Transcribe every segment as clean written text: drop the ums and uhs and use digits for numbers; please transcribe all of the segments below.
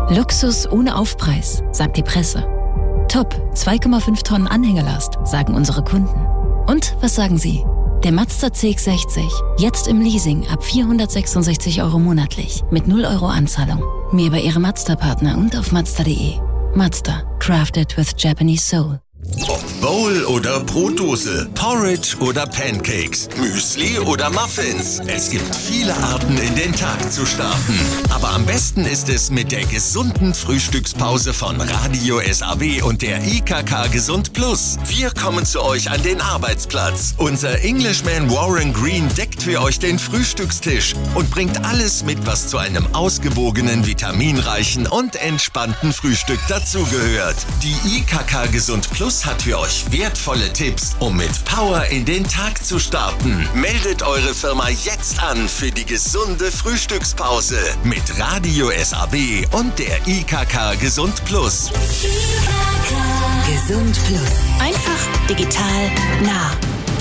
Luxus ohne Aufpreis, sagt die Presse. Top, 2,5 Tonnen Anhängelast, sagen unsere Kunden. Und was sagen Sie? Der Mazda CX-60, jetzt im Leasing ab 466 € monatlich, mit 0 € Anzahlung. Mehr bei Ihrem Mazda-Partner und auf Mazda.de. Mazda, crafted with Japanese soul. Ob Bowl oder Brotdose, Porridge oder Pancakes, Müsli oder Muffins. Es gibt viele Arten, in den Tag zu starten. Aber am besten ist es mit der gesunden Frühstückspause von Radio SAW und der IKK Gesund Plus. Wir kommen zu euch an den Arbeitsplatz. Unser Englishman Warren Green deckt für euch den Frühstückstisch und bringt alles mit, was zu einem ausgewogenen, vitaminreichen und entspannten Frühstück dazugehört. Die IKK Gesund Plus hat für euch wertvolle Tipps, um mit Power in den Tag zu starten. Meldet eure Firma jetzt an für die gesunde Frühstückspause mit Radio SAW und der IKK Gesund Plus. IKK Gesund Plus. Einfach, digital, nah.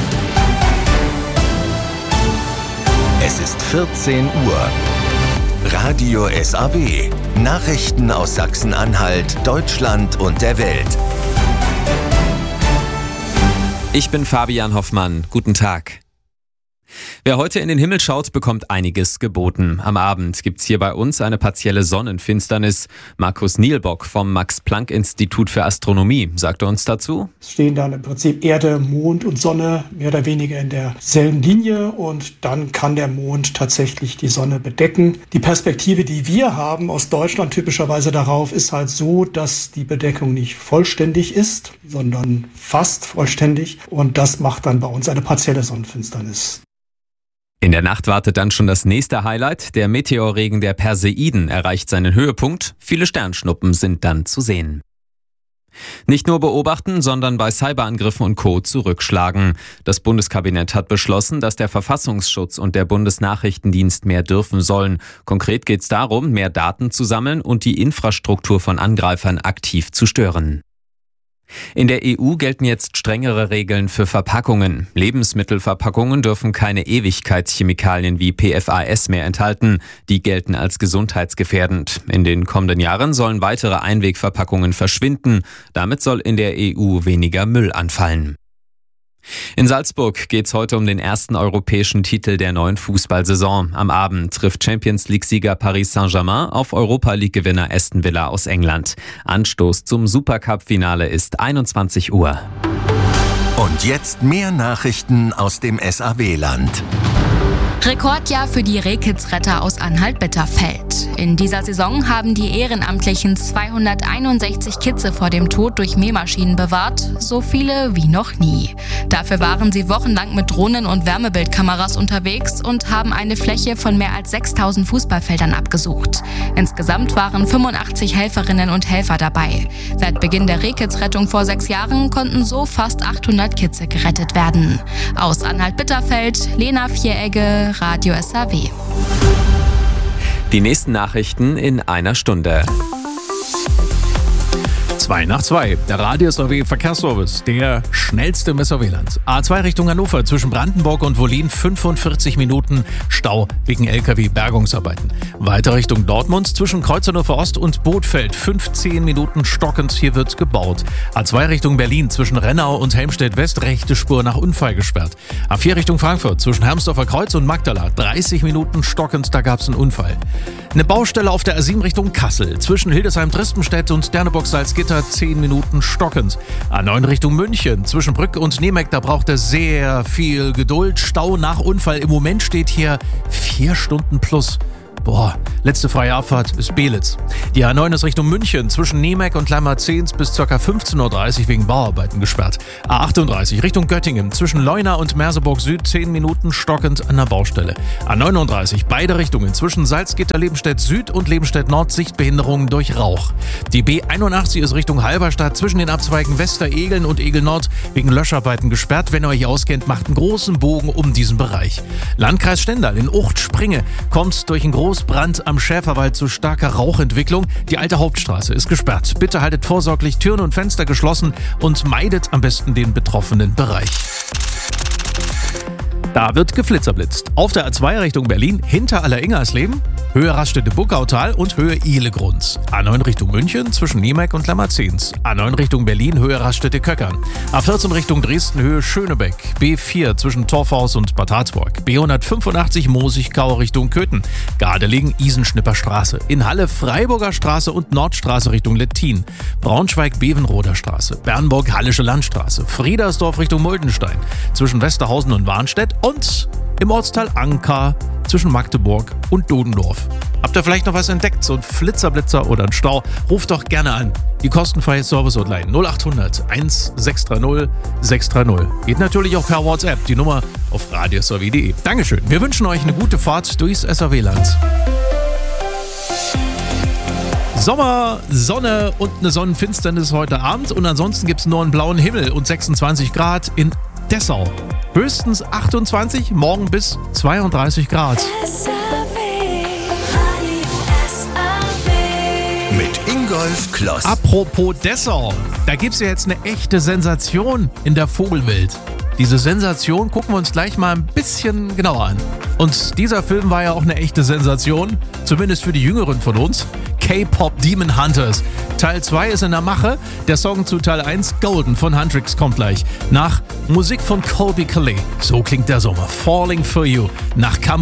Es ist 14 Uhr. Radio SAW. Nachrichten aus Sachsen-Anhalt, Deutschland und der Welt. Ich bin Fabian Hoffmann. Guten Tag. Wer heute in den Himmel schaut, bekommt einiges geboten. Am Abend gibt's hier bei uns eine partielle Sonnenfinsternis. Markus Nielbock vom Max-Planck-Institut für Astronomie sagte uns dazu: Es stehen dann im Prinzip Erde, Mond und Sonne mehr oder weniger in derselben Linie und dann kann der Mond tatsächlich die Sonne bedecken. Die Perspektive, die wir haben aus Deutschland typischerweise darauf, ist halt so, dass die Bedeckung nicht vollständig ist, sondern fast vollständig und das macht dann bei uns eine partielle Sonnenfinsternis. In der Nacht wartet dann schon das nächste Highlight. Der Meteorregen der Perseiden erreicht seinen Höhepunkt. Viele Sternschnuppen sind dann zu sehen. Nicht nur beobachten, sondern bei Cyberangriffen und Co. zurückschlagen. Das Bundeskabinett hat beschlossen, dass der Verfassungsschutz und der Bundesnachrichtendienst mehr dürfen sollen. Konkret geht es darum, mehr Daten zu sammeln und die Infrastruktur von Angreifern aktiv zu stören. In der EU gelten jetzt strengere Regeln für Verpackungen. Lebensmittelverpackungen dürfen keine Ewigkeitschemikalien wie PFAS mehr enthalten. Die gelten als gesundheitsgefährdend. In den kommenden Jahren sollen weitere Einwegverpackungen verschwinden. Damit soll in der EU weniger Müll anfallen. In Salzburg geht's heute um den ersten europäischen Titel der neuen Fußballsaison. Am Abend trifft Champions-League-Sieger Paris Saint-Germain auf Europa-League-Gewinner Aston Villa aus England. Anstoß zum Supercup-Finale ist 21 Uhr. Und jetzt mehr Nachrichten aus dem SAW-Land. Rekordjahr für die Rehkitzretter aus Anhalt-Bitterfeld. In dieser Saison haben die Ehrenamtlichen 261 Kitze vor dem Tod durch Mähmaschinen bewahrt, so viele wie noch nie. Dafür waren sie wochenlang mit Drohnen und Wärmebildkameras unterwegs und haben eine Fläche von mehr als 6000 Fußballfeldern abgesucht. Insgesamt waren 85 Helferinnen und Helfer dabei. Seit Beginn der Rehkitzrettung vor 6 Jahren konnten so fast 800 Kitze gerettet werden. Aus Anhalt-Bitterfeld, Lena Vieregge, Radio SAW. Die nächsten Nachrichten in einer Stunde. 2 nach 2. Der Radio SAW Verkehrsservice, der schnellste im SAW-Land. A2 Richtung Hannover zwischen Brandenburg und Wollin 45 Minuten Stau wegen LKW-Bergungsarbeiten. Weiter Richtung Dortmund zwischen Kreuzhannover Ost und Bothfeld 15 Minuten stockend, hier wird gebaut. A2 Richtung Berlin zwischen Rennau und Helmstedt West rechte Spur nach Unfall gesperrt. A4 Richtung Frankfurt zwischen Hermsdorfer Kreuz und Magdala 30 Minuten stockend, da gab es einen Unfall. Eine Baustelle auf der A7 Richtung Kassel zwischen Hildesheim-Tristenstedt und Derneburg-Salzgitter 10 Minuten stockend. A9 Richtung München zwischen Brück und Nemeck, da braucht er sehr viel Geduld. Stau nach Unfall. Im Moment steht hier 4 Stunden plus. Letzte freie Abfahrt ist Belitz. Die A9 ist Richtung München zwischen Nemeck und Lammerzehns bis ca. 15.30 Uhr wegen Bauarbeiten gesperrt. A38 Richtung Göttingen zwischen Leuna und Merseburg Süd 10 Minuten stockend an der Baustelle. A39 beide Richtungen zwischen Salzgitter, Lebenstedt Süd und Lebenstedt Nord Sichtbehinderungen durch Rauch. Die B81 ist Richtung Halberstadt zwischen den Abzweigen Wester-Egeln und Egel Nord wegen Löscharbeiten gesperrt. Wenn ihr euch auskennt, macht einen großen Bogen um diesen Bereich. Landkreis Stendal in Ucht-Springe kommt durch einen Großbrand am Schäferwald zu starker Rauchentwicklung. Die alte Hauptstraße ist gesperrt. Bitte haltet vorsorglich Türen und Fenster geschlossen und meidet am besten den betroffenen Bereich. Da wird geflitzerblitzt. Auf der A2 Richtung Berlin hinter Allereingersleben Höhe Raststätte-Buckautal und Höhe Ihlegrund. A9 Richtung München zwischen Niemek und Lemmerzins. A9 Richtung Berlin, Höhe Raststätte-Köckern. A14 Richtung Dresden, Höhe Schönebeck. B4 zwischen Torfhaus und Bad Harzburg. B185 Mosigkau Richtung Köthen. Gardelegen, Isenschnipper-Straße. In Halle Freiburger Straße und Nordstraße Richtung Lettin. Braunschweig-Bevenroder Straße. Bernburg Hallische Landstraße. Friedersdorf Richtung Muldenstein. Zwischen Westerhausen und Warnstedt und im Ortsteil Anker zwischen Magdeburg und Dodendorf. Habt ihr vielleicht noch was entdeckt? So ein Flitzerblitzer oder ein Stau? Ruft doch gerne an. Die kostenfreie Service-Hotline 0800 1630 630. Geht natürlich auch per WhatsApp. Die Nummer auf radiosrw.de. Dankeschön. Wir wünschen euch eine gute Fahrt durchs SRW-Land. Sommer, Sonne und eine Sonnenfinsternis heute Abend. Und ansonsten gibt es nur einen blauen Himmel und 26 Grad in Dessau. Höchstens 28, morgen bis 32 Grad. Mit Ingolf Kloss. Apropos Dessau, da gibt es ja jetzt eine echte Sensation in der Vogelwelt. Diese Sensation gucken wir uns gleich mal ein bisschen genauer an. Und dieser Film war ja auch eine echte Sensation, zumindest für die Jüngeren von uns. K-Pop Demon Hunters. Teil 2 ist in der Mache. Der Song zu Teil 1, Golden von Huntrix, kommt gleich. Nach Musik von Colby Calais. So klingt der Sommer. Falling for You. Nach